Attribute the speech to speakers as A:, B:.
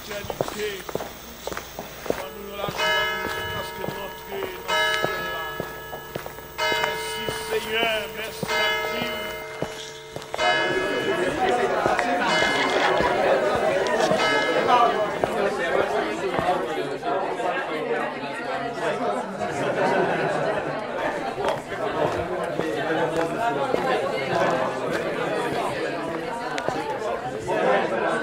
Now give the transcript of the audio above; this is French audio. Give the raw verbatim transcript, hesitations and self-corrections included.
A: l'éternité. Donne-nous la joie de nous rentrer dans ce ciel-là. Merci Seigneur, merci